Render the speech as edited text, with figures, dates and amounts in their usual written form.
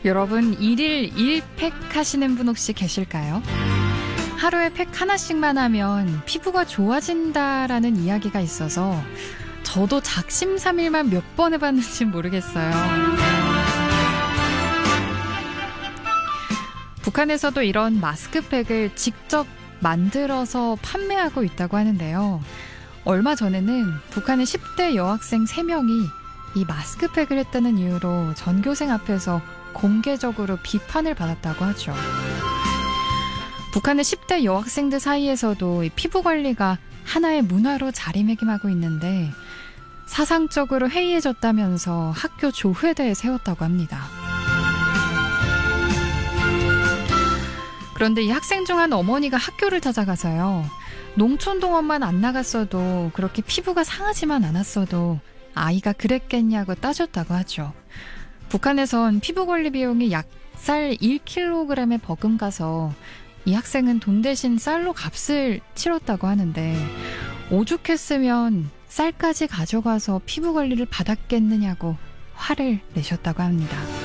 여러분, 1일 1팩 하시는 분 혹시 계실까요? 하루에 팩 하나씩만 하면 피부가 좋아진다라는 이야기가 있어서 저도 작심삼일만 몇 번 해봤는지 모르겠어요. 북한에서도 이런 마스크팩을 직접 만들어서 판매하고 있다고 하는데요. 얼마 전에는 북한의 10대 여학생 3명이 이 마스크팩을 했다는 이유로 전교생 앞에서 공개적으로 비판을 받았다고 하죠. 북한의 10대 여학생들 사이에서도 이 피부 관리가 하나의 문화로 자리매김하고 있는데 사상적으로 해이해졌다면서 학교 조회대에 세웠다고 합니다. 그런데 이 학생 중 한 어머니가 학교를 찾아가서요. 농촌동원만 안 나갔어도 그렇게 피부가 상하지만 않았어도 아이가 그랬겠냐고 따졌다고 하죠. 북한에선 피부 관리 비용이 약 쌀 1kg에 버금가서 이 학생은 돈 대신 쌀로 값을 치렀다고 하는데 오죽했으면 쌀까지 가져가서 피부 관리를 받았겠느냐고 화를 내셨다고 합니다.